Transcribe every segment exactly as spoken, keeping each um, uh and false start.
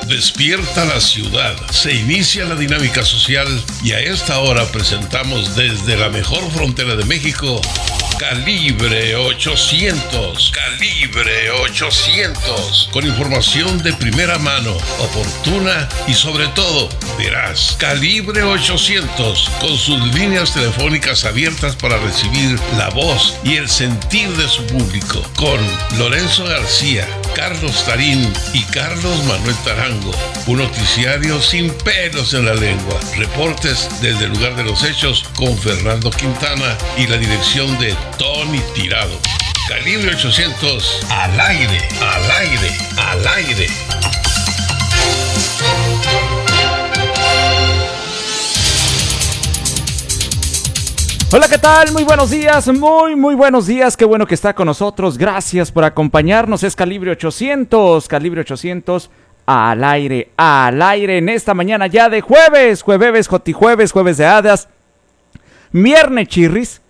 Despierta la ciudad, se inicia la dinámica social y a esta hora presentamos desde la mejor frontera de México, Calibre ochocientos, Calibre ochocientos, con información de primera mano, oportuna y sobre todo veraz. Calibre ochocientos, con sus líneas telefónicas abiertas para recibir la voz y el sentir de su público, con Lorenzo García, Carlos Tarín y Carlos Manuel Tarango. Un noticiario sin pelos en la lengua. Reportes desde el lugar de los hechos con Fernando Quintana y la dirección de Tony Tirado. Calibre ochocientos, al aire, al aire, al aire. Hola, ¿qué tal? Muy buenos días, muy, muy buenos días. Qué bueno que está con nosotros. Gracias por acompañarnos. Es Calibre ochocientos, Calibre ochocientos, al aire, al aire en esta mañana ya de jueves, jueves, jotijueves, jueves de hadas, viernes chirris,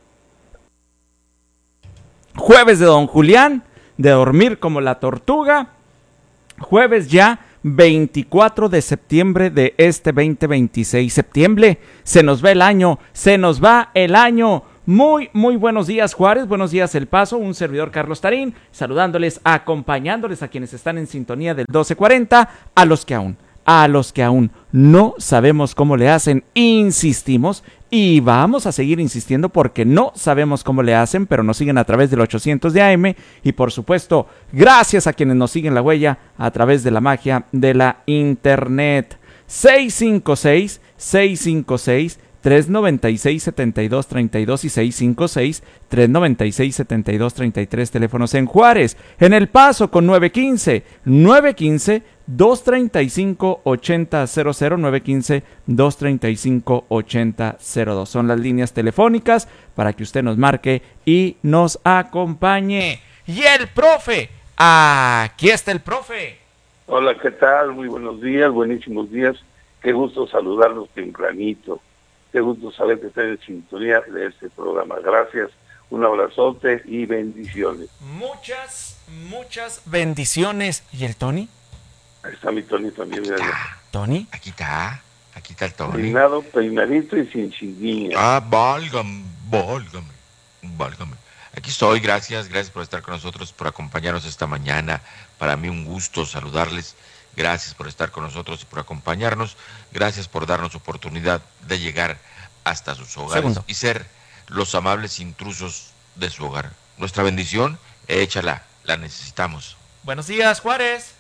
jueves de Don Julián, de dormir como la tortuga, jueves ya veinticuatro de septiembre de este veinte veintiséis. Septiembre, se nos va el año, se nos va el año. Muy, muy buenos días, Juárez, buenos días, El Paso, un servidor Carlos Tarín, saludándoles, acompañándoles a quienes están en sintonía del doce cuarenta, a los que aún, a los que aún no sabemos cómo le hacen, insistimos y vamos a seguir insistiendo porque no sabemos cómo le hacen, pero nos siguen a través del ochocientos de A M y por supuesto, gracias a quienes nos siguen la huella a través de la magia de la internet. seis cinco seis, seis cinco seis, tres nueve seis, siete dos tres dos y seis cinco seis, tres nueve seis, siete dos tres tres, teléfonos en Juárez, en El Paso con nueve uno cinco, nueve uno cinco, dos tres cinco, ocho cero cero cero, nueve uno cinco, dos tres cinco, ocho cero cero dos. Son las líneas telefónicas para que usted nos marque y nos acompañe. Y el profe, aquí está el profe. Hola, ¿qué tal? Muy buenos días, buenísimos días. Qué gusto saludarlos tempranito. Qué gusto saber que estén en sintonía de este programa. Gracias, un abrazote y bendiciones. Muchas, muchas bendiciones. ¿Y el Tony? Ahí está mi Tony también. Aquí está. ¿Tony? Aquí está, aquí está el Tony. Peinado, peinadito y sin chinguilla. Ah, válgame, válgame, válgame. Aquí estoy, gracias, gracias por estar con nosotros, por acompañarnos esta mañana. Para mí un gusto saludarles. Gracias por estar con nosotros y por acompañarnos. Gracias por darnos oportunidad de llegar hasta sus hogares. Segundo. Y ser los amables intrusos de su hogar. Nuestra bendición, échala, la necesitamos. Buenos días, Juárez.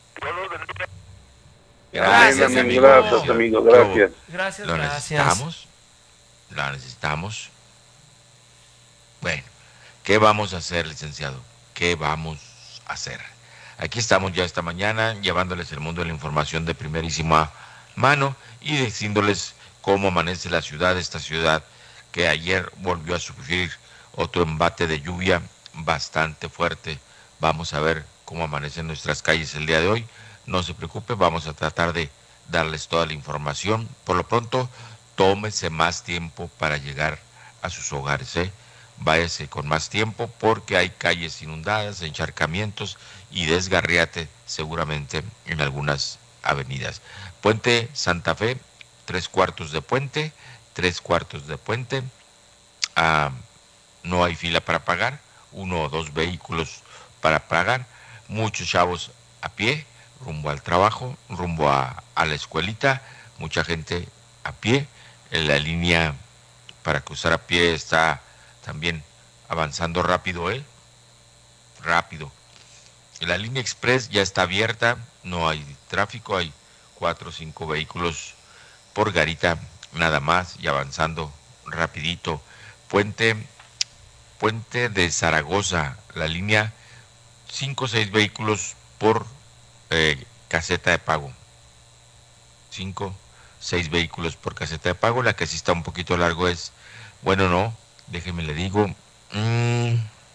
Gracias, amigo. Gracias, amigo, gracias. Gracias, Lo gracias. necesitamos, la necesitamos. Bueno, ¿qué vamos a hacer, licenciado? ¿Qué vamos a hacer? Aquí estamos ya esta mañana llevándoles el mundo de la información de primerísima mano y diciéndoles cómo amanece la ciudad, esta ciudad que ayer volvió a sufrir otro embate de lluvia bastante fuerte. Vamos a ver cómo amanecen nuestras calles el día de hoy. No se preocupe, vamos a tratar de darles toda la información. Por lo pronto, tómese más tiempo para llegar a sus hogares, ¿eh? Váyase con más tiempo porque hay calles inundadas, encharcamientos y desgarriate seguramente en algunas avenidas. Puente Santa Fe, tres cuartos de puente, tres cuartos de puente. Ah, no hay fila para pagar, uno o dos vehículos para pagar. Muchos chavos a pie, rumbo al trabajo, rumbo a, a la escuelita. Mucha gente a pie. En la línea para cruzar a pie está también avanzando rápido, ¿eh? Rápido. La línea express ya está abierta, no hay tráfico, hay cuatro o cinco vehículos por garita, nada más, y avanzando rapidito. Puente, Puente de Zaragoza, la línea, cinco o seis vehículos por eh, caseta de pago. Cinco, seis vehículos por caseta de pago. La que sí está un poquito largo es, bueno, no, déjeme le digo, mmm,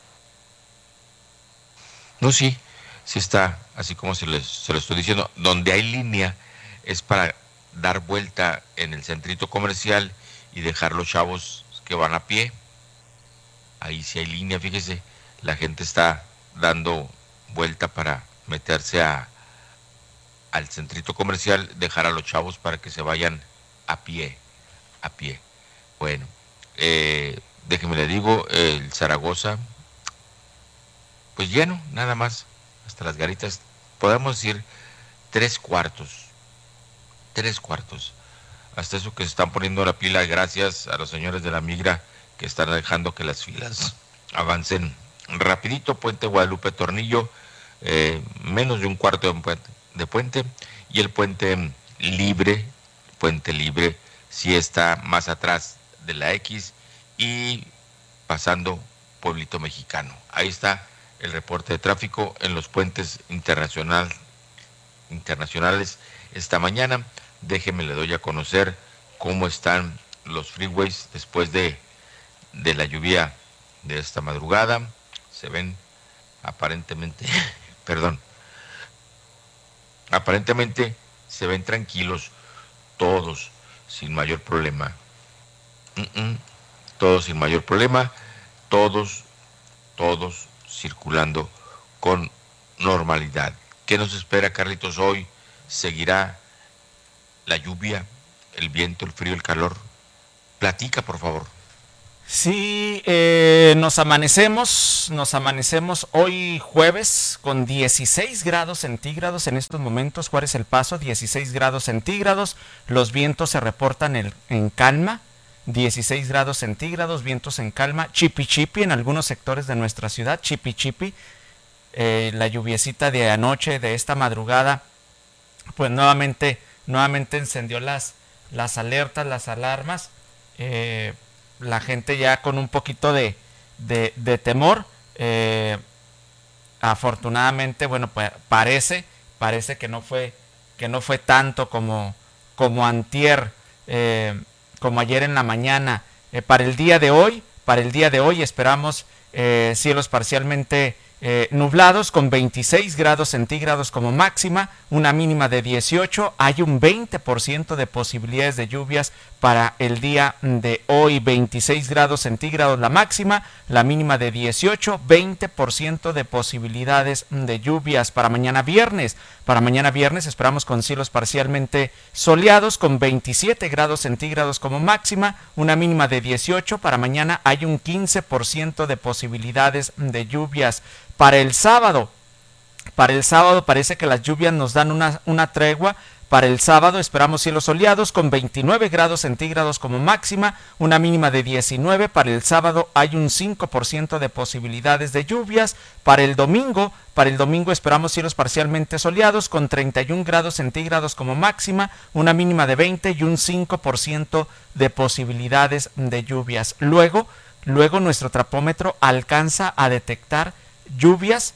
no, sí, sí está, así como se, les, se lo estoy diciendo. Donde hay línea es para dar vuelta en el centrito comercial y dejar los chavos que van a pie. Ahí sí hay línea, fíjese, la gente está dando vuelta para meterse a, al centrito comercial, dejar a los chavos para que se vayan a pie, a pie. Bueno, eh, déjeme le digo, el Zaragoza, pues lleno, nada más, hasta las garitas, podemos decir tres cuartos, tres cuartos, hasta eso que se están poniendo la pila, gracias a los señores de la migra que están dejando que las filas avancen rapidito. Puente Guadalupe Tornillo, eh, menos de un cuarto de puente, de puente, y el puente libre, puente libre, sí está más atrás de la X y pasando Pueblito Mexicano. Ahí está el reporte de tráfico en los puentes internacional, internacionales esta mañana. Déjeme le doy a conocer cómo están los freeways después de, de la lluvia de esta madrugada. Se ven aparentemente, perdón, aparentemente se ven tranquilos todos sin mayor problema. Uh-uh. Todos sin mayor problema, todos, todos circulando con normalidad. ¿Qué nos espera, Carlitos, hoy? ¿Seguirá la lluvia, el viento, el frío, el calor? Platica, por favor. Sí, eh, nos amanecemos, nos amanecemos hoy jueves con dieciséis grados centígrados en estos momentos. Juárez El Paso, dieciséis grados centígrados. Los vientos se reportan en, en calma, dieciséis grados centígrados, vientos en calma. Chipi chipi en algunos sectores de nuestra ciudad, chipi chipi. Eh, la lluviecita de anoche, de esta madrugada, pues nuevamente, nuevamente encendió las, las alertas, las alarmas. Eh, la gente ya con un poquito de, de, de temor. Eh, afortunadamente, bueno, pues parece, parece que no fue, que no fue tanto como, como antier, eh, como ayer en la mañana. Eh, para el día de hoy, para el día de hoy esperamos eh, cielos parcialmente Eh, nublados con veintiséis grados centígrados como máxima, una mínima de dieciocho. Hay un veinte por ciento de posibilidades de lluvias para el día de hoy. veintiséis grados centígrados la máxima, la mínima de dieciocho, veinte por ciento de posibilidades de lluvias para mañana viernes. Para mañana viernes esperamos con cielos parcialmente soleados con veintisiete grados centígrados como máxima, una mínima de dieciocho. Para mañana hay un quince por ciento de posibilidades de lluvias. Para el sábado, para el sábado parece que las lluvias nos dan una, una tregua. Para el sábado esperamos cielos soleados con veintinueve grados centígrados como máxima, una mínima de diecinueve. Para el sábado hay un cinco por ciento de posibilidades de lluvias. Para el domingo, para el domingo esperamos cielos parcialmente soleados con treinta y un grados centígrados como máxima, una mínima de veinte y un cinco por ciento de posibilidades de lluvias. Luego, luego nuestro termómetro alcanza a detectar lluvias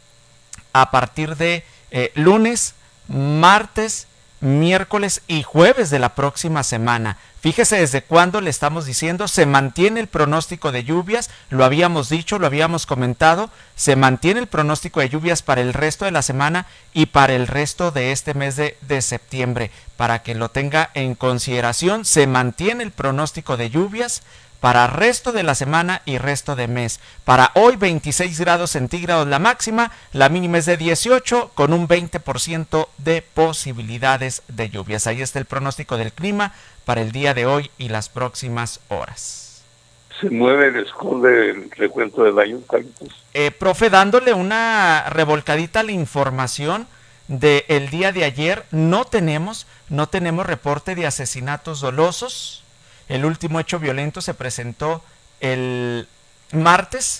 a partir de eh, lunes, martes, miércoles y jueves de la próxima semana. Fíjese desde cuándo le estamos diciendo, se mantiene el pronóstico de lluvias, lo habíamos dicho, lo habíamos comentado, se mantiene el pronóstico de lluvias para el resto de la semana y para el resto de este mes de, de septiembre. Para que lo tenga en consideración, se mantiene el pronóstico de lluvias para resto de la semana y resto de mes. Para hoy veintiséis grados centígrados la máxima, la mínima es de dieciocho con un veinte por ciento de posibilidades de lluvias. Ahí está el pronóstico del clima para el día de hoy y las próximas horas. ¿Se mueve el score del recuento de daños, Carlitos? Eh, profe, dándole una revolcadita a la información del día de ayer, no tenemos, no tenemos reporte de asesinatos dolosos. El último hecho violento se presentó el martes,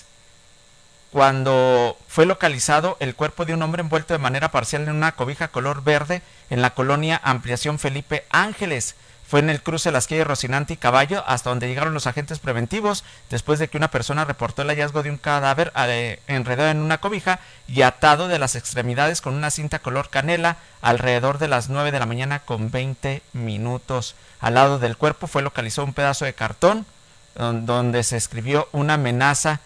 cuando fue localizado el cuerpo de un hombre envuelto de manera parcial en una cobija color verde en la colonia Ampliación Felipe Ángeles. Fue en el cruce de las calles Rocinante y Caballo, hasta donde llegaron los agentes preventivos, después de que una persona reportó el hallazgo de un cadáver eh, enredado en una cobija y atado de las extremidades con una cinta color canela, alrededor de las nueve de la mañana con veinte minutos. Al lado del cuerpo fue localizado un pedazo de cartón donde se escribió una amenaza,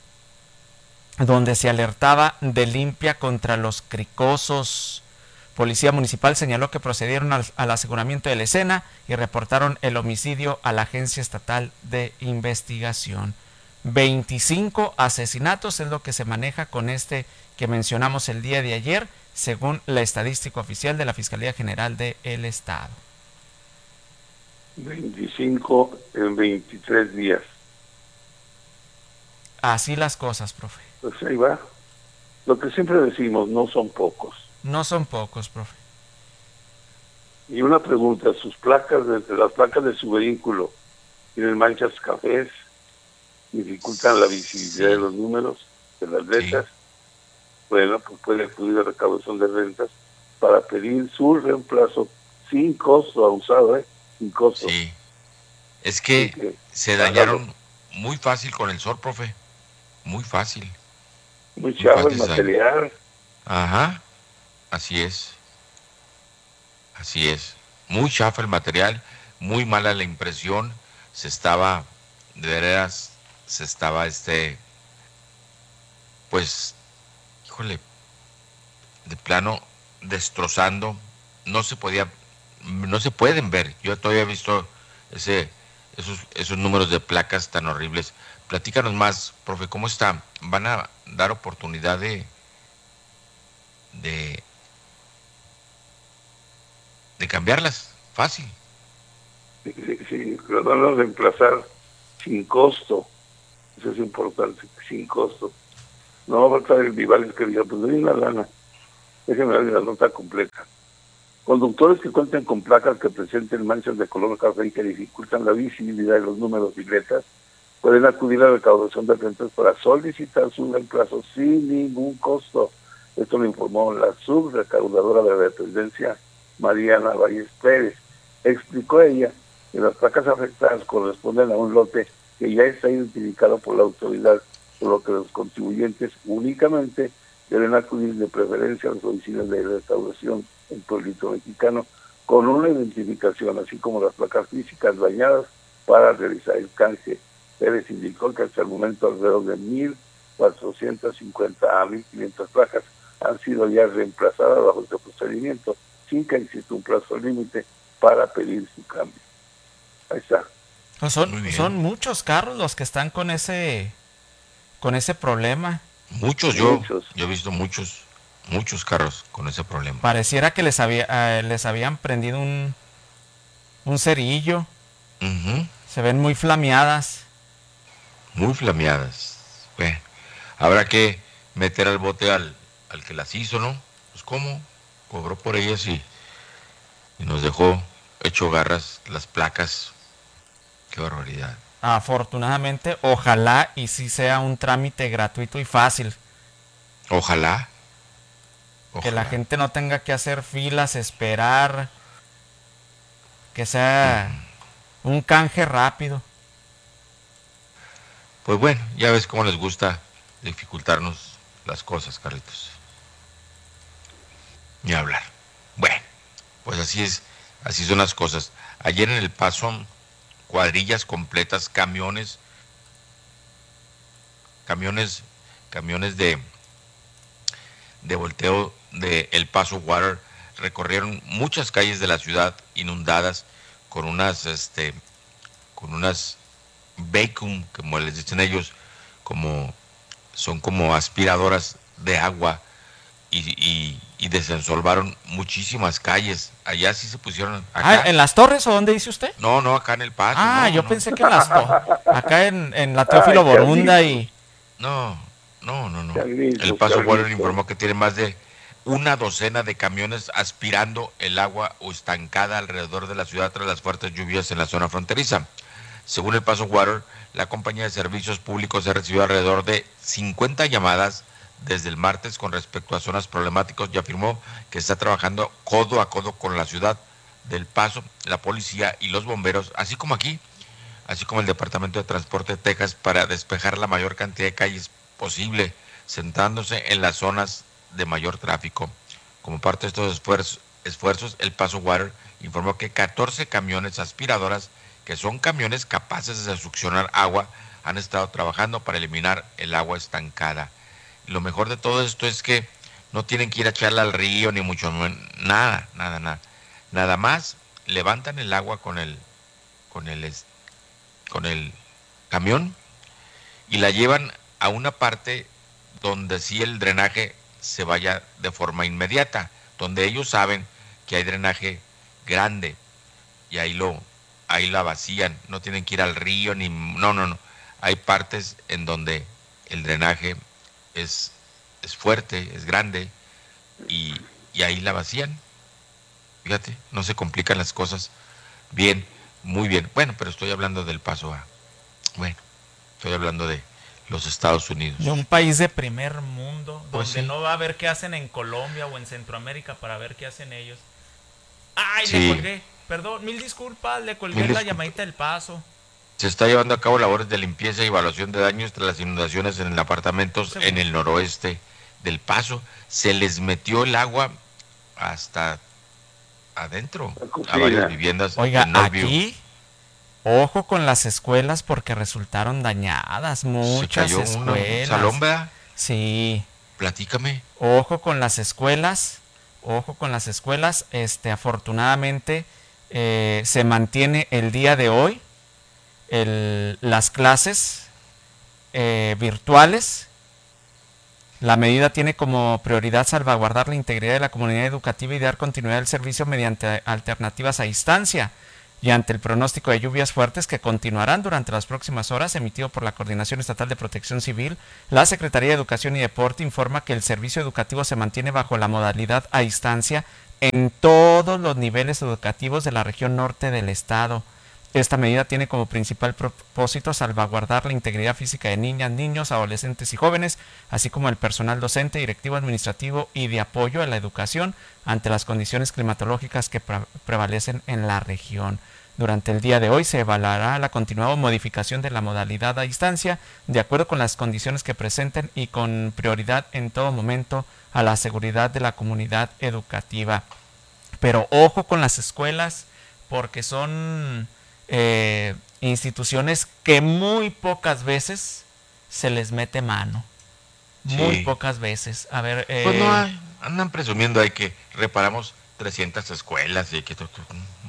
donde se alertaba de limpia contra los cricosos. Policía Municipal señaló que procedieron al, al aseguramiento de la escena y reportaron el homicidio a la Agencia Estatal de Investigación. veinticinco asesinatos es lo que se maneja con este que mencionamos el día de ayer. según la estadística oficial de la Fiscalía General del Estado. veinticinco en veintitrés días. Así las cosas, profe. Pues ahí va. Lo que siempre decimos, no son pocos. No son pocos, profe. Y una pregunta, sus placas, de, las placas de su vehículo, ¿tienen manchas cafés? ¿Dificultan la visibilidad sí. de los números, de las letras? Sí. Bueno, pues puede acudir a recaudación de rentas para pedir su reemplazo sin costo, abusado, ¿eh? Sin costo. Sí. Es que, que se dañaron muy fácil con el sol, profe. Muy fácil. Muy chavo el material. Ajá, así es. Así es. Muy chafa el material, muy mala la impresión. Se estaba, de veras, se estaba este, pues, híjole, de plano destrozando. No se podía, no se pueden ver. Yo todavía he visto ese, esos, esos números de placas tan horribles. Platícanos más, profe, ¿cómo está? ¿Van a dar oportunidad de, de, de cambiarlas? Fácil. Sí, sí, sí, lo van a reemplazar sin costo. Eso es importante, sin costo. No va a faltar el Vivales que diga, pues doy una lana. Déjenme dar la nota completa. Conductores que cuenten con placas que presenten manchas de color café y que dificultan la visibilidad de los números y letras, pueden acudir a la recaudación de rentas para solicitar su reemplazo sin ningún costo. Esto lo informó la subrecaudadora de la dependencia, Mariana Valles Pérez. Explicó ella que las placas afectadas corresponden a un lote que ya está identificado por la autoridad, por lo que los contribuyentes únicamente deben acudir de preferencia a las oficinas de recaudación en Pueblito Mexicano con una identificación, así como las placas físicas dañadas, para realizar el canje. Pérez indicó que hasta el momento alrededor de mil cuatrocientas cincuenta a mil quinientas placas han sido ya reemplazadas bajo este procedimiento, sin que exista un plazo límite para pedir su cambio. Ahí está. Pues son, son muchos carros los que están con ese con ese problema. Muchos, yo, muchos. yo he visto muchos, muchos carros con ese problema. Pareciera que les había eh, les habían prendido un un cerillo. Uh-huh. Se ven muy flameadas. Muy flameadas. Bueno, habrá que meter al bote al, al que las hizo, ¿no? Pues cómo, cobró por ellas y, y nos dejó hecho garras las placas. Qué barbaridad. Afortunadamente, ojalá y sí sea un trámite gratuito y fácil. Ojalá. Que ojalá. la gente no tenga que hacer filas, esperar. Que sea uh-huh. un canje rápido. Pues bueno, ya ves cómo les gusta dificultarnos las cosas, Carlitos. Ni hablar. Bueno, pues así es, así son las cosas. Ayer en El Paso, cuadrillas completas, camiones, camiones, camiones de, de volteo de El Paso Water recorrieron muchas calles de la ciudad inundadas con unas, este, con unas vacuum, como les dicen ellos, como son como aspiradoras de agua y, y, y desensolvaron muchísimas calles. Allá sí se pusieron. Acá. Ah, ¿en las Torres o dónde dice usted? No, no, acá en El Paso. Ah, no, yo no. pensé que en las acá en, en la Teófilo Ay, Borunda y. No, no, no, no. El Paso Water informó que tiene más de una docena de camiones aspirando el agua o estancada alrededor de la ciudad tras las fuertes lluvias en la zona fronteriza. Según El Paso Water, la compañía de servicios públicos ha recibido alrededor de cincuenta llamadas desde el martes con respecto a zonas problemáticas y afirmó que está trabajando codo a codo con la ciudad del Paso, la policía y los bomberos, así como aquí, así como el Departamento de Transporte de Texas, para despejar la mayor cantidad de calles posible, centrándose en las zonas de mayor tráfico. Como parte de estos esfuerzos, esfuerzos El Paso Water informó que catorce camiones aspiradoras, que son camiones capaces de succionar agua, han estado trabajando para eliminar el agua estancada. Y lo mejor de todo esto es que no tienen que ir a echarla al río, ni mucho, nada, nada, nada. Nada más levantan el agua con el, con el, con el camión y la llevan a una parte donde sí el drenaje se vaya de forma inmediata, donde ellos saben que hay drenaje grande y ahí lo ahí la vacían, no tienen que ir al río ni no, no, no. Hay partes en donde el drenaje es, es fuerte, es grande y, y ahí la vacían. Fíjate, no se complican las cosas. Bien, muy bien. Bueno, pero estoy hablando del Paso A. Bueno, estoy hablando de los Estados Unidos. De un país de primer mundo, Pues donde sí. no va a ver qué hacen en Colombia o en Centroamérica para ver qué hacen ellos. ¡Ay, Sí. le colgué! Perdón, mil disculpas, le colgué Mil la disculpas. llamadita del Paso. Se está llevando a cabo labores de limpieza y evaluación de daños tras las inundaciones en apartamentos Seguro. en el noroeste del Paso. Se les metió el agua hasta adentro La cocina. a varias viviendas. Oiga, en Northview. aquí, ojo con las escuelas porque resultaron dañadas, Se muchas cayó una- un escuelas. salón, ¿verdad? Sí, Platícame. ojo con las escuelas, ojo con las escuelas. Este, afortunadamente eh, se mantiene el día de hoy el- las clases eh, virtuales. La medida tiene como prioridad salvaguardar la integridad de la comunidad educativa y dar continuidad al servicio mediante alternativas a distancia. Y ante el pronóstico de lluvias fuertes que continuarán durante las próximas horas, emitido por la Coordinación Estatal de Protección Civil, la Secretaría de Educación y Deporte informa que el servicio educativo se mantiene bajo la modalidad a distancia en todos los niveles educativos de la región norte del estado. Esta medida tiene como principal propósito salvaguardar la integridad física de niñas, niños, adolescentes y jóvenes, así como el personal docente, directivo, administrativo y de apoyo a la educación ante las condiciones climatológicas que pre- prevalecen en la región. Durante el día de hoy se evaluará la continuada modificación de la modalidad a distancia de acuerdo con las condiciones que presenten y con prioridad en todo momento a la seguridad de la comunidad educativa. Pero ojo con las escuelas porque son eh, instituciones que muy pocas veces se les mete mano. Muy Sí. pocas veces. A ver, eh, Pues no hay, andan presumiendo ahí que reparamos trescientas escuelas y que... to- to-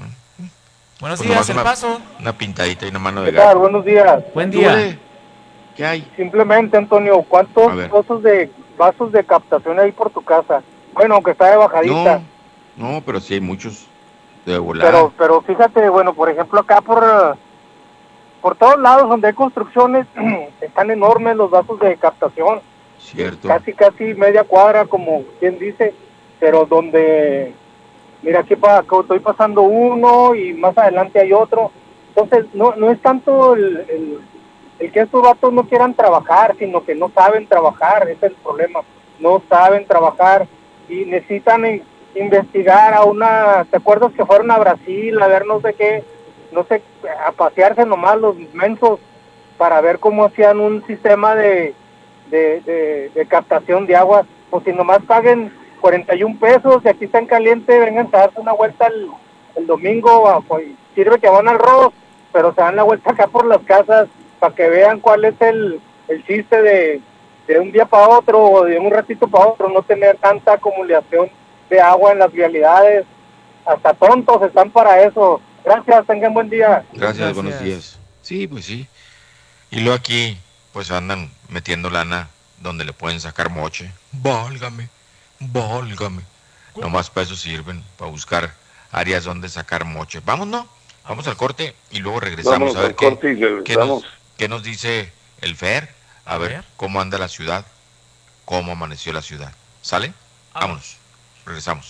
buenos pues días, nomás El una- Paso. Una pintadita y una mano de ¿Qué tal? gato. Buenos días. Buen día. Órale, ¿qué hay? Simplemente, Antonio, A ¿cuántos ver. vasos de vasos de captación hay por tu casa? Bueno, aunque está de bajadita. No, no, pero sí hay muchos de volar. pero pero fíjate, bueno, por ejemplo, acá por eh, por todos lados donde hay construcciones están enormes los vasos de captación. Cierto. Casi, casi media cuadra, como quien dice, pero donde, mira, aquí pa, acá estoy pasando uno y más adelante hay otro. Entonces, no no es tanto el, el, el que estos vatos no quieran trabajar, sino que no saben trabajar, ese es el problema. No saben trabajar y necesitan in- investigar a una, ¿te acuerdas que fueron a Brasil a ver no sé qué, no sé, a pasearse nomás los mensos para ver cómo hacían un sistema de De, de, de captación de agua? Pues si nomás paguen cuarenta y un pesos y aquí está en caliente, vengan a darse una vuelta el, el domingo, a, pues, sirve que van al Ross, pero se dan la vuelta acá por las casas para que vean cuál es el, el chiste de, de un día para otro o de un ratito para otro, no tener tanta acumulación de agua en las vialidades. Hasta tontos están para eso. Gracias, tengan buen día. Gracias, Gracias. buenos días. Sí, pues sí. Y luego aquí, pues andan metiendo lana donde le pueden sacar moche. Válgame, válgame. Nomás para eso sirven, para buscar áreas donde sacar moche. Vamos, ¿no? Vamos al corte y luego regresamos Vamos a ver al qué, corte y qué, regresamos. nos, qué nos dice el Fer. A, A ver, ver. cómo anda la ciudad, cómo amaneció la ciudad. ¿Sale? Vámonos. Regresamos.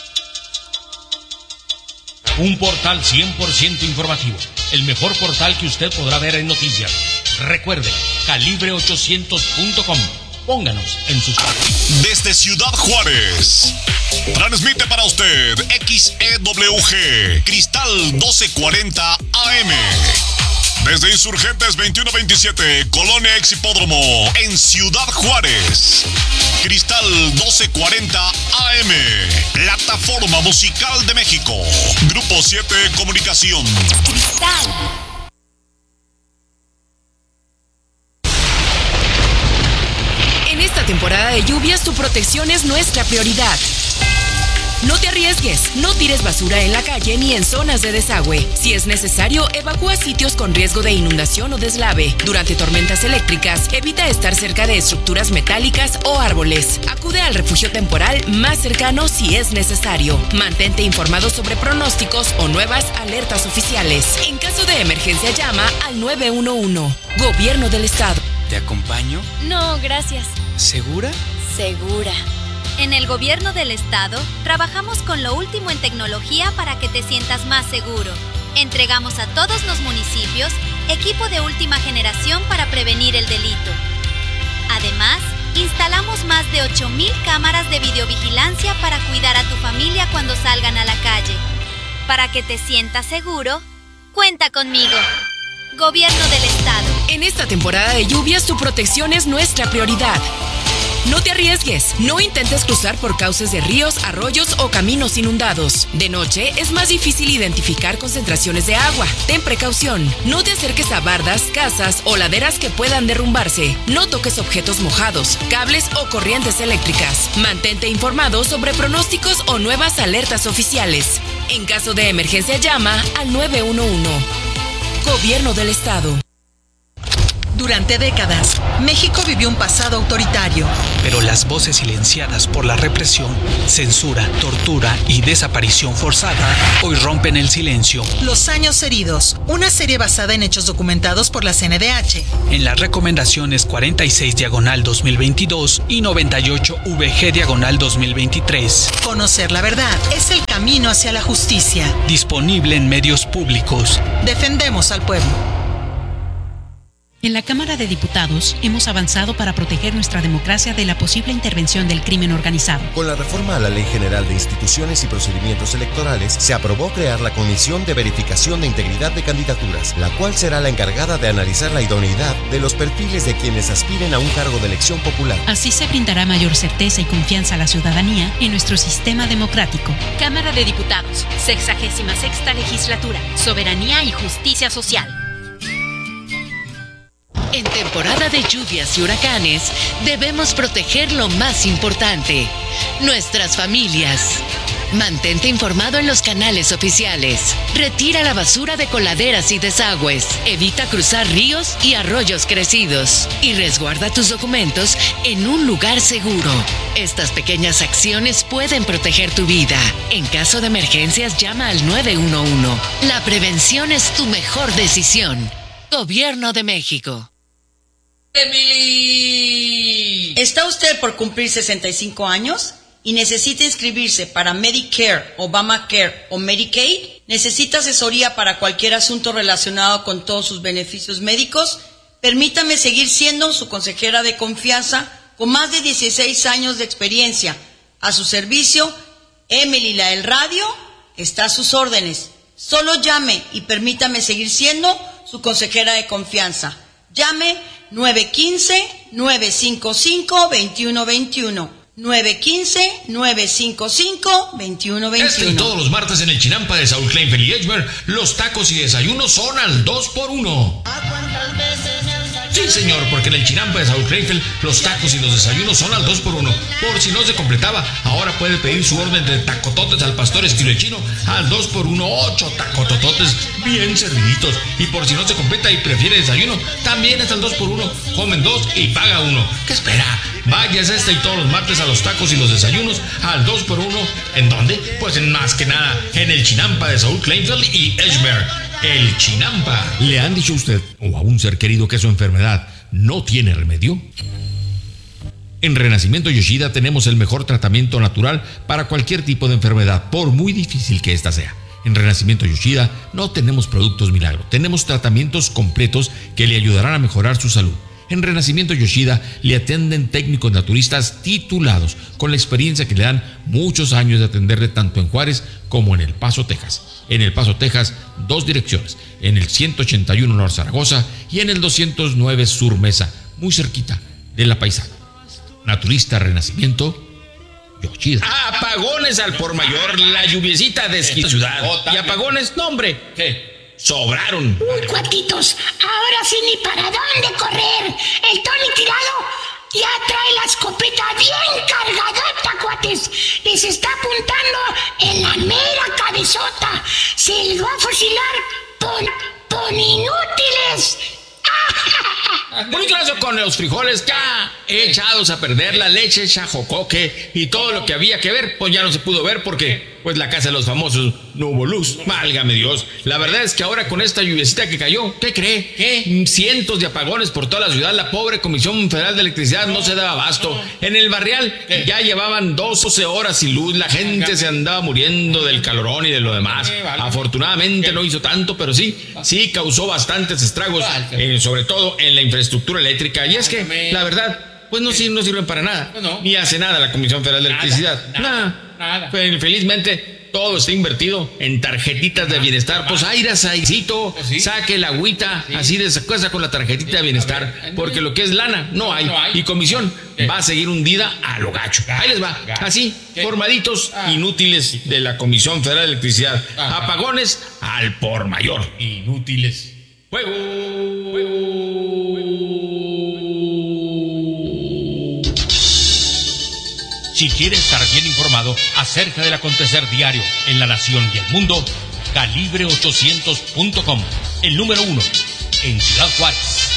Un portal cien por ciento informativo. El mejor portal que usted podrá ver en noticias. Recuerde, calibre ochocientos punto com. Pónganos en sus... Desde Ciudad Juárez, transmite para usted X E W G, Cristal doce cuarenta A M. Desde Insurgentes veintiuno veintisiete, Colonia Ex Hipódromo, en Ciudad Juárez. Cristal doce cuarenta A M, Plataforma Musical de México. Grupo siete Comunicación. En esta temporada de lluvias, tu protección es nuestra prioridad. No te arriesgues arriesgues, no tires basura en la calle ni en zonas de desagüe. Si es necesario, evacúa sitios con riesgo de inundación o deslave. Durante tormentas eléctricas, evita estar cerca de estructuras metálicas o árboles. Acude al refugio temporal más cercano si es necesario. Mantente informado sobre pronósticos o nuevas alertas oficiales. En caso de emergencia, llama al nueve uno uno. Gobierno del Estado. ¿Te acompaño? No, gracias. ¿Segura? Segura. En el Gobierno del Estado, trabajamos con lo último en tecnología para que te sientas más seguro. Entregamos a todos los municipios equipo de última generación para prevenir el delito. Además, instalamos más de ocho mil cámaras de videovigilancia para cuidar a tu familia cuando salgan a la calle. Para que te sientas seguro, cuenta conmigo. Gobierno del Estado. En esta temporada de lluvias, tu protección es nuestra prioridad. No te arriesgues, no intentes cruzar por cauces de ríos, arroyos o caminos inundados. De noche es más difícil identificar concentraciones de agua. Ten precaución, no te acerques a bardas, casas o laderas que puedan derrumbarse. No toques objetos mojados, cables o corrientes eléctricas. Mantente informado sobre pronósticos o nuevas alertas oficiales. En caso de emergencia, llama al nueve uno uno. Gobierno del Estado. Durante décadas, México vivió un pasado autoritario. Pero las voces silenciadas por la represión, censura, tortura y desaparición forzada hoy rompen el silencio. Los años heridos, una serie basada en hechos documentados por la C N D H. En las recomendaciones cuarenta y seis diagonal dos mil veintidós y noventa y ocho V G diagonal dos mil veintitrés. Conocer la verdad es el camino hacia la justicia. Disponible en medios públicos. Defendemos al pueblo. En la Cámara de Diputados hemos avanzado para proteger nuestra democracia de la posible intervención del crimen organizado. Con la reforma a la Ley General de Instituciones y Procedimientos Electorales, se aprobó crear la Comisión de Verificación de Integridad de Candidaturas, la cual será la encargada de analizar la idoneidad de los perfiles de quienes aspiren a un cargo de elección popular. Así se brindará mayor certeza y confianza a la ciudadanía en nuestro sistema democrático. Cámara de Diputados, sexagésima sexta legislatura, soberanía y justicia social. En temporada de lluvias y huracanes, debemos proteger lo más importante, nuestras familias. Mantente informado en los canales oficiales. Retira la basura de coladeras y desagües. Evita cruzar ríos y arroyos crecidos. Y resguarda tus documentos en un lugar seguro. Estas pequeñas acciones pueden proteger tu vida. En caso de emergencias, llama al nueve uno uno. La prevención es tu mejor decisión. Gobierno de México. Emily. ¿Está usted por cumplir sesenta y cinco años y necesita inscribirse para Medicare, Obamacare o Medicaid? ¿Necesita asesoría para cualquier asunto relacionado con todos sus beneficios médicos? Permítame seguir siendo su consejera de confianza con más de dieciséis años de experiencia. A su servicio, Emily la del radio está a sus órdenes. Solo llame y permítame seguir siendo su consejera de confianza. Llame nueve uno cinco, nueve cinco cinco, dos uno dos uno. nueve uno cinco, nueve cinco cinco, dos uno dos uno. Este y todos los martes en el Chinampa de Saúl Kleinfeld y Edgemer, los tacos y desayunos son al dos por uno. Sí, señor, porque en el Chinampa de Saúl Kleinfeld, los tacos y los desayunos son al dos por uno. Por si no se completaba, ahora puede pedir su orden de tacototes al pastor estilo chino al dos por uno, ocho tacotototes bien serviditos. Y por si no se completa y prefiere desayuno, también es al dos por uno. Comen dos y paga uno. ¿Qué espera? Váyase este y todos los martes a los tacos y los desayunos al dos por uno. ¿En dónde? Pues en más que nada, en el Chinampa de Saúl Kleinfeld y Edgemer. El Chinampa. ¿Le han dicho a usted o a un ser querido que su enfermedad no tiene remedio? En Renacimiento Yoshida tenemos el mejor tratamiento natural para cualquier tipo de enfermedad, por muy difícil que ésta sea. En Renacimiento Yoshida no tenemos productos milagro, tenemos tratamientos completos que le ayudarán a mejorar su salud. En Renacimiento Yoshida le atienden técnicos naturistas titulados con la experiencia que le dan muchos años de atenderle tanto en Juárez como en El Paso, Texas. En El Paso, Texas, dos direcciones, en el ciento ochenta y uno Norte Zaragoza y en el doscientos nueve Sur Mesa, muy cerquita de La Paisana. Naturista Renacimiento Yoshida. Apagones al por mayor, la lluviecita de esta ciudad. Y apagones, no hombre, ¿qué? Sobraron. Uy, cuatitos, ahora sí ni para dónde correr. El Tony tirado ya trae la escopeta bien cargadota, cuates. Les está apuntando en la mera cabezota. Se les va a fusilar por, por inútiles. Bonito eso con los frijoles ya echados a perder, la leche hecha jocoque y todo lo que había que ver, pues ya no se pudo ver porque pues la casa de los famosos no hubo luz. Válgame Dios. La verdad es que ahora con esta lluviecita que cayó, ¿qué cree? ¿Qué? Cientos de apagones por toda la ciudad. La pobre Comisión Federal de Electricidad no, no se daba abasto. No. En el Barrial ¿Qué? Ya llevaban doce horas sin luz. La gente se andaba muriendo del calorón y de lo demás. Afortunadamente ¿Qué? No hizo tanto, pero sí, sí causó bastantes estragos, eh, sobre todo en la infraestructura eléctrica. Y es que, la verdad, pues no, no sirven para nada. Ni hace nada la Comisión Federal de Electricidad. Nada. Nada. Felizmente todo está invertido en tarjetitas de bienestar. Pues airas aicito, saque la agüita, así de esa cosa con la tarjetita de bienestar, porque lo que es lana no hay, y comisión va a seguir hundida a lo gacho. Ahí les va, así, formaditos inútiles de la Comisión Federal de Electricidad. Apagones al por mayor. Inútiles. Fuego. Si quieres estar bien informado acerca del acontecer diario en la nación y el mundo, calibre ochocientos punto com, el número uno en Ciudad Juárez.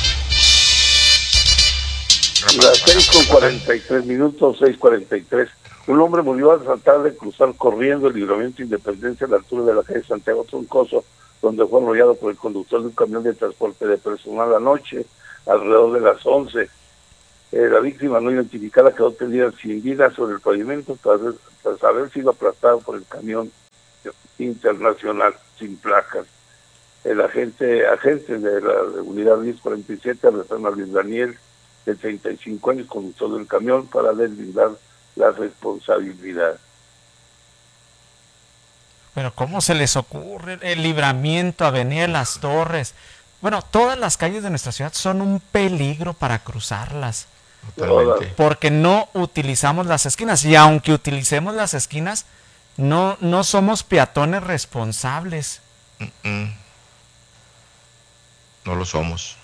Las seis con cuarenta y tres minutos, seis cuarenta y tres. Un hombre murió al tratar de cruzar corriendo el Libramiento Independencia a la altura de la calle Santiago Troncoso, donde fue arrollado por el conductor de un camión de transporte de personal anoche, alrededor de las once. Eh, la víctima no identificada quedó tendida sin vida sobre el pavimento tras, tras haber sido aplastado por el camión internacional sin placas. El agente agente de la unidad diez cuarenta y siete arrestaron a Luis Daniel, de treinta y cinco años, conductor del camión, para deslindar la responsabilidad. Pero ¿cómo se les ocurre? El Libramiento, Avenida Las Torres. Bueno, todas las calles de nuestra ciudad son un peligro para cruzarlas. Totalmente. Porque no utilizamos las esquinas. Y aunque utilicemos las esquinas, no, no somos peatones responsables. Mm-mm. No lo somos.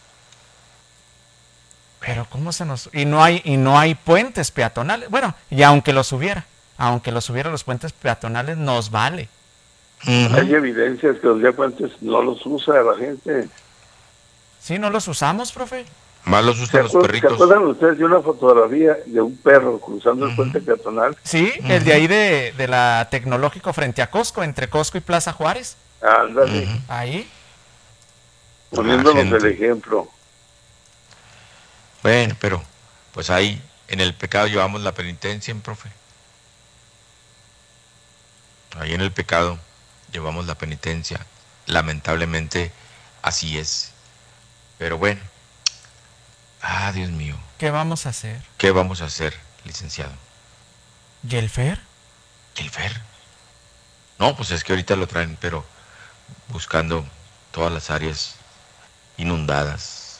Pero ¿cómo se nos...? Y no hay, y no hay puentes peatonales. Bueno, y aunque los hubiera, aunque los hubiera, los puentes peatonales nos vale. Uh-huh. Hay evidencias que los ya puentes no los usa la gente. Sí, no los usamos, profe. Más los usan los perritos. ¿Se acuerdan ustedes de una fotografía de un perro cruzando uh-huh. el puente peatonal? Sí, uh-huh. el de ahí de, de la Tecnológico frente a Costco, entre Costco y Plaza Juárez. Ándale. Uh-huh. Ahí. Poniéndonos el ejemplo. Bueno, pero pues ahí en el pecado llevamos la penitencia, profe. Ahí en el pecado llevamos la penitencia. Lamentablemente así es. Pero bueno. Ah, Dios mío. ¿Qué vamos a hacer? ¿Qué vamos a hacer, licenciado? ¿Y el F E R? ¿Y el F E R? No, pues es que ahorita lo traen, pero buscando todas las áreas inundadas.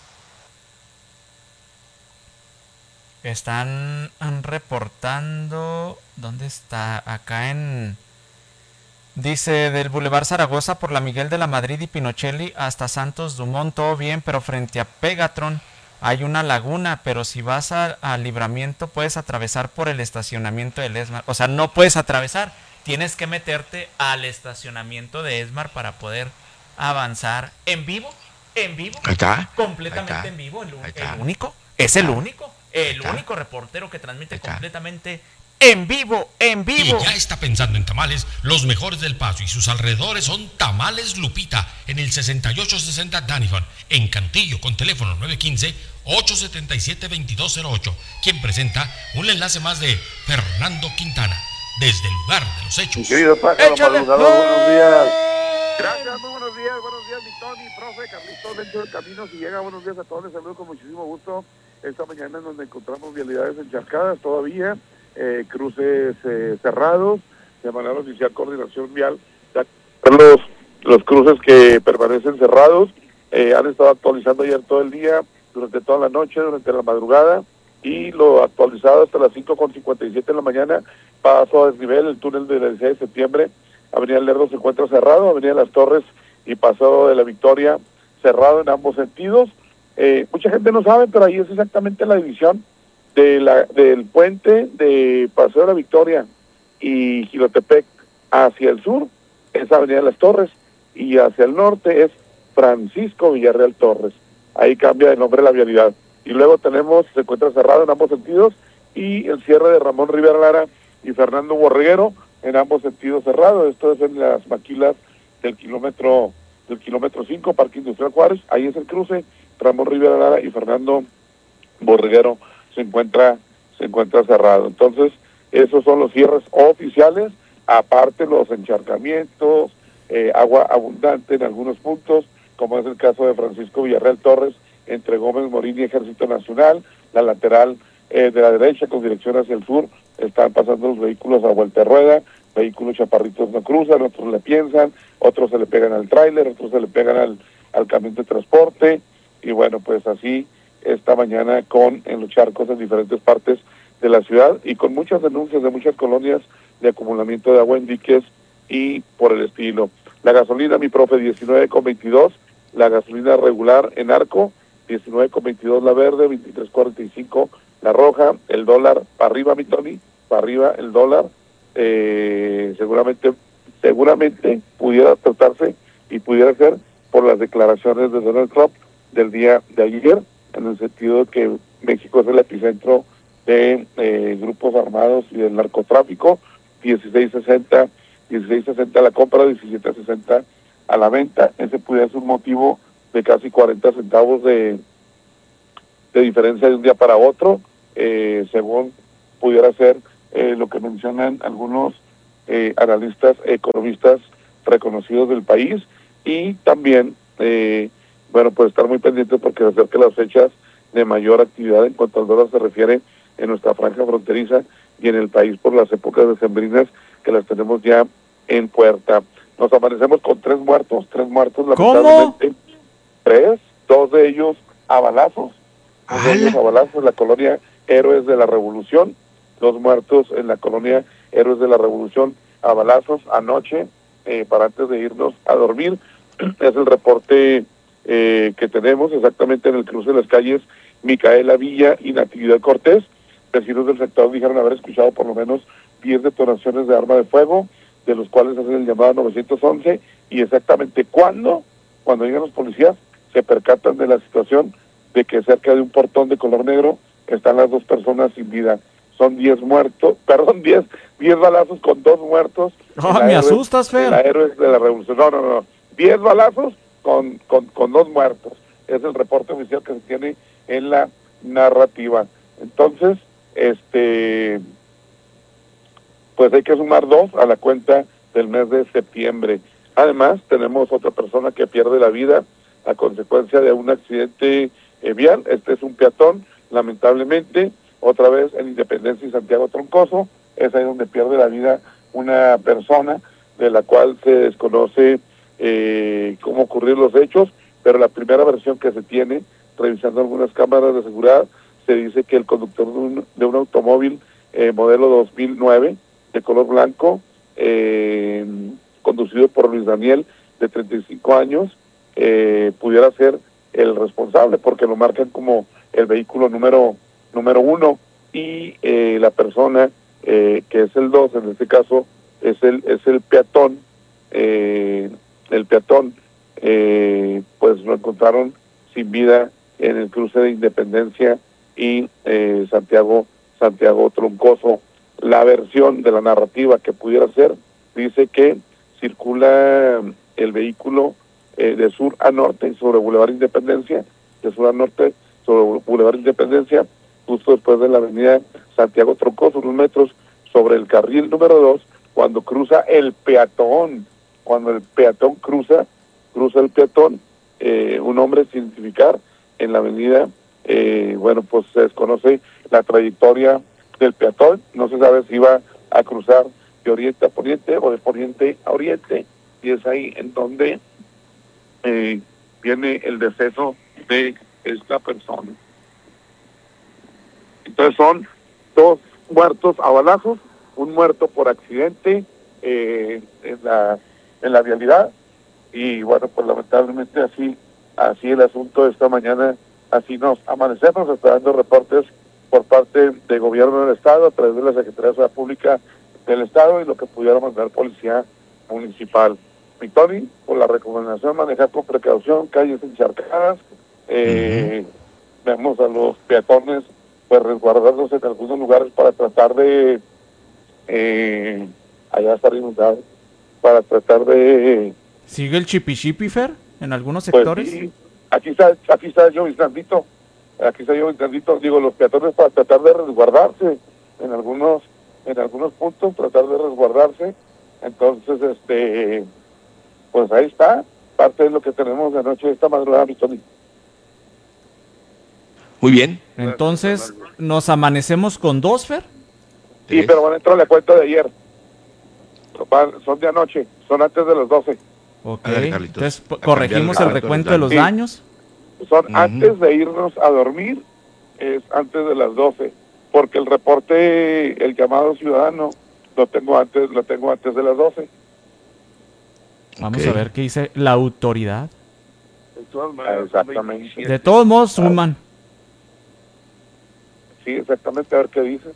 Están reportando... ¿Dónde está? Acá en... Dice, del Boulevard Zaragoza por la Miguel de la Madrid y Pinochelli hasta Santos Dumont, todo bien, pero frente a Pegatron hay una laguna, pero si vas a, a Libramiento puedes atravesar por el estacionamiento del ESMAR. O sea, no puedes atravesar, tienes que meterte al estacionamiento de ESMAR para poder avanzar en vivo, en vivo, ahí está, completamente ahí está, en vivo, el, el único, es el único, el único reportero que transmite completamente en vivo, en vivo. Y ya está pensando en tamales, los mejores del Paso y sus alrededores son Tamales Lupita, en el sesenta y ocho sesenta Daniford, en Cantillo, con teléfono nueve uno cinco, ocho siete siete, dos dos cero ocho, quien presenta un enlace más de Fernando Quintana, desde el lugar de los hechos. Mi querido Pájaro Madrugador, buenos días. Gracias, muy buenos días, buenos días, mi Tony, profe, Carlitos, dentro del camino, si llega, buenos días a todos, les saludo con muchísimo gusto. Esta mañana en donde encontramos vialidades encharcadas todavía, Eh, cruces eh, cerrados, de manera oficial coordinación vial, los, los cruces que permanecen cerrados, eh, han estado actualizando ayer todo el día, durante toda la noche, durante la madrugada, y lo actualizado hasta las cinco con cincuenta y siete de la mañana, paso a desnivel, el túnel de la dieciséis de septiembre, Avenida Lerdo se encuentra cerrado, Avenida Las Torres y Paso de la Victoria cerrado en ambos sentidos. Eh, mucha gente no sabe, pero ahí es exactamente la división de la, del puente de Paseo de la Victoria y Jilotepec hacia el sur es Avenida Las Torres y hacia el norte es Francisco Villarreal Torres. Ahí cambia el nombre de la vialidad. Y luego tenemos, se encuentra cerrado en ambos sentidos, y el cierre de Ramón Rivera Lara y Fernando Borreguero en ambos sentidos cerrado. Esto es en las maquilas del kilómetro del kilómetro cinco, Parque Industrial Juárez. Ahí es el cruce. Ramón Rivera Lara y Fernando Borreguero se encuentra se encuentra cerrado. Entonces, esos son los cierres oficiales, aparte los encharcamientos, eh, agua abundante en algunos puntos, como es el caso de Francisco Villarreal Torres, entre Gómez Morín y Ejército Nacional, la lateral eh, de la derecha con dirección hacia el sur, están pasando los vehículos a vuelta de rueda, vehículos chaparritos no cruzan, otros le piensan, otros se le pegan al tráiler, otros se le pegan al, al camión de transporte, y bueno, pues así esta mañana con en los charcos en diferentes partes de la ciudad y con muchas denuncias de muchas colonias de acumulamiento de agua en diques y por el estilo. La gasolina, mi profe, diecinueve con veintidós, la gasolina regular en Arco, diecinueve con veintidós la verde, veintitrés cuarenta y cinco la roja, el dólar para arriba, mi Tony, para arriba el dólar, eh, seguramente, seguramente pudiera tratarse y pudiera ser por las declaraciones de Donald Trump del día de ayer, en el sentido de que México es el epicentro de eh, grupos armados y del narcotráfico, dieciséis sesenta la compra, diecisiete sesenta a la venta. Ese pudiera ser un motivo de casi cuarenta centavos de, de diferencia de un día para otro, eh, según pudiera ser eh, lo que mencionan algunos eh, analistas, economistas reconocidos del país, y también, eh, bueno, pues estar muy pendientes porque se acercan las fechas de mayor actividad en cuanto al dólar se refiere en nuestra franja fronteriza y en el país por las épocas decembrinas que las tenemos ya en puerta. Nos amanecemos con tres muertos, tres muertos lamentablemente. ¿Cómo? Tres, dos de ellos a balazos, dos de ellos a balazos en la colonia Héroes de la Revolución, dos muertos en la colonia Héroes de la Revolución a balazos anoche, eh, para antes de irnos a dormir. Es el reporte eh, que tenemos exactamente en el cruce de las calles Micaela Villa y Natividad Cortés. Vecinos del sector dijeron haber escuchado por lo menos diez detonaciones de arma de fuego, de los cuales hacen el llamado nueve once, y exactamente cuando, cuando llegan los policías, se percatan de la situación de que cerca de un portón de color negro están las dos personas sin vida. Son diez muertos, perdón, diez, diez balazos con dos muertos. Oh, me héroes, asustas, Fer. La Héroes de la Revolución. No, no, no. diez balazos con, con, con dos muertos. Es el reporte oficial que se tiene en la narrativa. Entonces, este, pues hay que sumar dos a la cuenta del mes de septiembre. Además, tenemos otra persona que pierde la vida a consecuencia de un accidente eh, vial. Este es un peatón, lamentablemente, otra vez en Independencia y Santiago Troncoso. Es ahí donde pierde la vida una persona de la cual se desconoce eh, cómo ocurrieron los hechos, pero la primera versión que se tiene, revisando algunas cámaras de seguridad, se dice que el conductor de un, de un automóvil eh, modelo dos mil nueve, de color blanco, eh, conducido por Luis Daniel, de treinta y cinco años, eh, pudiera ser el responsable, porque lo marcan como el vehículo número número uno, y eh, la persona eh, que es el dos, en este caso, es el es el peatón, eh, el peatón, eh, pues lo encontraron sin vida en el cruce de Independencia y eh, Santiago Santiago Troncoso. La versión de la narrativa que pudiera ser dice que circula el vehículo eh, de sur a norte sobre Boulevard Independencia, de sur a norte sobre Boulevard Independencia, justo después de la avenida Santiago Troncoso, unos metros sobre el carril número dos, cuando cruza el peatón, cuando el peatón cruza, cruza el peatón, eh, un hombre sin identificar en la avenida, eh, bueno, pues se desconoce la trayectoria del peatón, no se sabe si iba a cruzar de oriente a poniente o de poniente a oriente, y es ahí en donde eh, viene el deceso de esta persona. Entonces son dos muertos a balazos, un muerto por accidente eh, en la en la vialidad, y bueno, pues lamentablemente así así el asunto de esta mañana, así nos amanecemos, está dando reportes por parte del gobierno del estado a través de la Secretaría de Seguridad Pública del estado y lo que pudiera mandar policía municipal. Mi Tony, con la recomendación manejar con precaución, calles encharcadas, eh, uh-huh. vemos a los peatones pues resguardándose en algunos lugares para tratar de eh, allá estar inundado, para tratar de... ¿Sigue el chipi-chipi, Fer, en algunos pues, sectores? Sí, aquí está, aquí está yo Islandito, aquí está yo Islandito, digo, los peatones para tratar de resguardarse en algunos, en algunos puntos, tratar de resguardarse, entonces, este, pues ahí está, parte de lo que tenemos de noche esta madrugada, mi Tony. Muy bien. Entonces, ¿nos amanecemos con dos, Fer? Sí, pero van a entrar a la cuenta de ayer. Son de anoche, son antes de las doce. Ok, ver, entonces corregimos el recuento de los sí. daños. Son uh-huh. antes de irnos a dormir, es antes de las doce, porque el reporte, el llamado ciudadano, lo tengo antes, lo tengo antes de las doce. Vamos okay. a ver qué dice la autoridad. De todas maneras, exactamente. De todos modos, suman. Sí, exactamente, a ver qué dicen.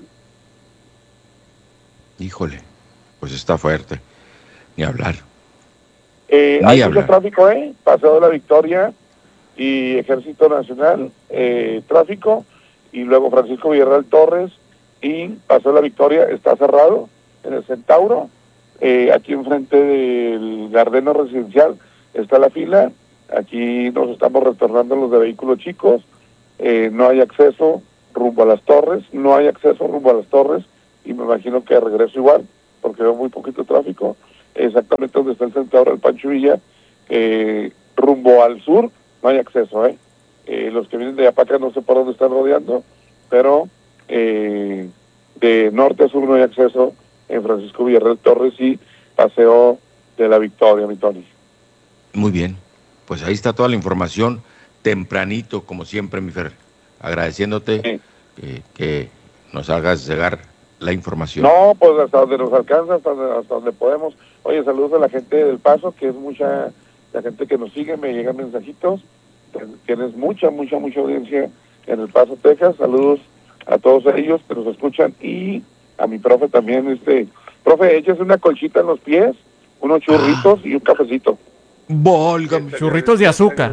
Híjole, pues está fuerte. Ni hablar. Eh, Ni hay hablar. mucho tráfico, ¿eh? Paseo de la Victoria y Ejército Nacional, eh, tráfico, y luego Francisco Villarreal Torres y Paseo de la Victoria está cerrado en el Centauro. Eh, aquí enfrente del Gardeno Residencial está la fila. Aquí nos estamos retornando los de vehículos chicos. Eh, no hay acceso rumbo a las torres, no hay acceso rumbo a las torres, y me imagino que regreso igual, porque veo muy poquito tráfico, exactamente donde está el Centauro del Pancho Villa, eh, rumbo al sur, no hay acceso, ¿eh? eh los que vienen de Apaca no sé por dónde están rodeando, pero eh, de norte a sur no hay acceso en Francisco Villarreal Torres y Paseo de la Victoria, mi Tony. Muy bien, pues ahí está toda la información, tempranito, como siempre, mi Fer. Agradeciéndote sí. que, que nos hagas llegar la información. No, pues hasta donde nos alcanza, hasta donde, hasta donde podemos. Oye, saludos a la gente del Paso, que es mucha, la gente que nos sigue, me llegan mensajitos. Tienes mucha, mucha, mucha audiencia en El Paso, Texas. Saludos a todos ellos que nos escuchan y a mi profe también. este Profe, échese una colchita en los pies, unos churritos ah. y un cafecito. Volga, churritos de azúcar.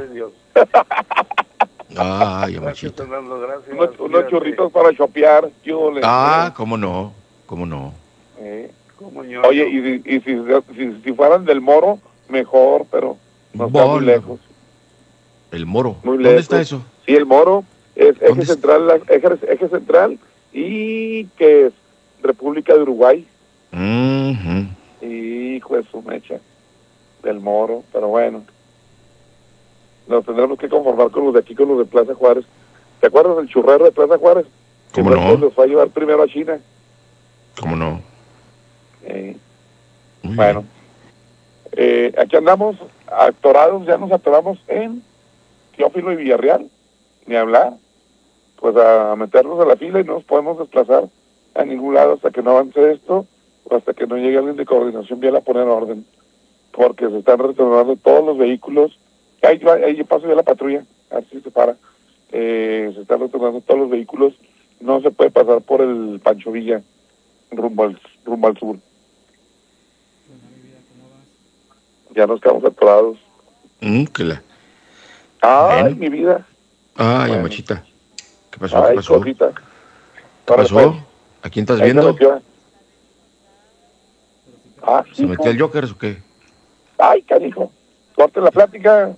Ay, machito. Unos, unos churritos para chopear. Ah, cómo no, cómo no. Eh, Oye, y, y si, si, si fueran del Moro, mejor, pero no está muy lejos. ¿El Moro? Muy ¿Dónde lejos. está eso? Sí, el Moro es eje central, eje, eje central y que es República de Uruguay. Uh-huh. Hijo de su mecha, del Moro, pero bueno. Nos tendremos que conformar con los de aquí, con los de Plaza Juárez. ¿Te acuerdas del churrero de Plaza Juárez? ¿Cómo no? Los fue a llevar primero a China. ¿Cómo no? Eh, bueno, eh, aquí andamos atorados, ya nos atoramos en Teófilo y Villarreal, ni hablar, pues a meternos a la fila y no nos podemos desplazar a ningún lado hasta que no avance esto, o hasta que no llegue alguien de coordinación vial a poner orden, porque se están retornando todos los vehículos. Ahí, ahí paso ya la patrulla, así se para. Eh, se están retornando todos los vehículos. No se puede pasar por el Pancho Villa rumbo al, rumbo al sur. Ya nos quedamos atorados. Mm, que la... Ay, bueno. mi vida. Ay, bueno. machita. ¿Qué pasó? Ay, ¿Qué pasó? Cosita. ¿Qué pasó? Pues, ¿A quién estás ahí viendo? Se metió, ah, ¿Se sí, metió el Joker o qué? Ay, canijo. Corte la plática.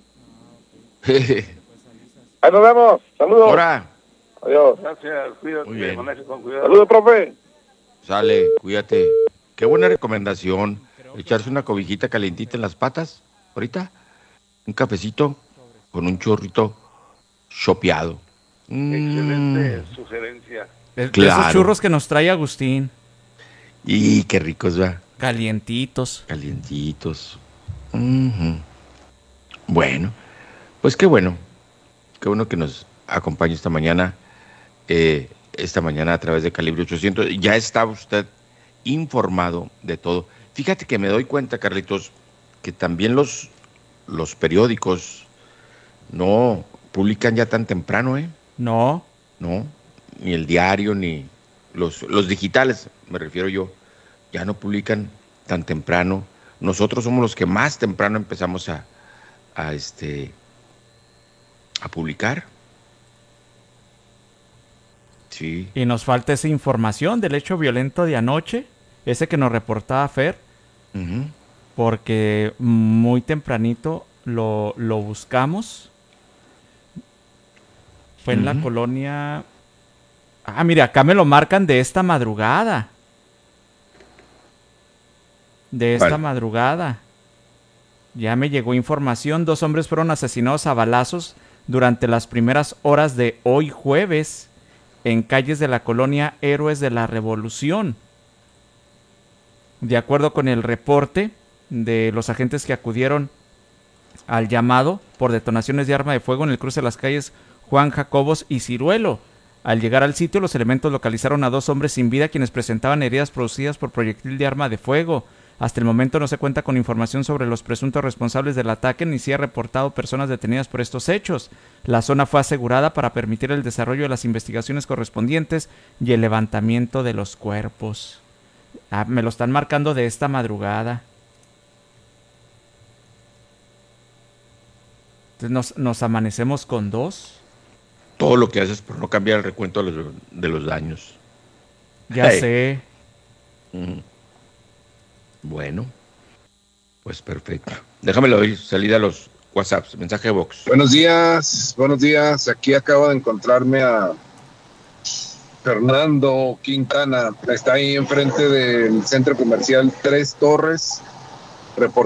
Ahí nos vemos. Saludos. Ahora. Adiós. Gracias. Cuídate. Muy bien. Maneje con cuidado. Saludos, profe. Sale, cuídate. Qué buena recomendación. Echarse una cobijita calientita en las patas. Ahorita. Un cafecito con un chorrito chopeado. Excelente mm. sugerencia. Es, Claro. Esos churros que nos trae Agustín. Y qué ricos, va. Calientitos. Calientitos. Uh-huh. Bueno, pues qué bueno. Qué bueno que nos acompañe esta mañana. Eh, esta mañana a través de Calibre ochocientos. Ya está usted informado de todo. Fíjate que me doy cuenta, Carlitos, que también los, los periódicos no publican ya tan temprano, ¿eh? No. No. ni el diario, ni los, los digitales, me refiero yo, ya no publican tan temprano. Nosotros somos los que más temprano empezamos a, a, este, a publicar. Sí. Y nos falta esa información del hecho violento de anoche, ese que nos reportaba Fer, uh-huh. porque muy tempranito lo, lo buscamos. Fue en uh-huh. la colonia... Ah, mira, acá me lo marcan de esta madrugada. De esta vale. madrugada. Ya me llegó información. Dos hombres fueron asesinados a balazos durante las primeras horas de hoy jueves en calles de la colonia Héroes de la Revolución. De acuerdo con el reporte de los agentes que acudieron al llamado por detonaciones de arma de fuego en el cruce de las calles Juan Jacobos y Ciruelo. Al llegar al sitio, los elementos localizaron a dos hombres sin vida quienes presentaban heridas producidas por proyectil de arma de fuego. Hasta el momento no se cuenta con información sobre los presuntos responsables del ataque ni se ha reportado personas detenidas por estos hechos. La zona fue asegurada para permitir el desarrollo de las investigaciones correspondientes y el levantamiento de los cuerpos. Ah, me lo están marcando de esta madrugada. Entonces nos, nos amanecemos con dos. Todo lo que haces por no cambiar el recuento de los, de los daños. Ya hey. sé. Mm. Bueno, pues perfecto. Déjame le doy salida a los WhatsApps, mensaje de Vox. Buenos días, buenos días. Aquí acabo de encontrarme a Fernando Quintana. Está ahí enfrente del centro comercial Tres Torres. Report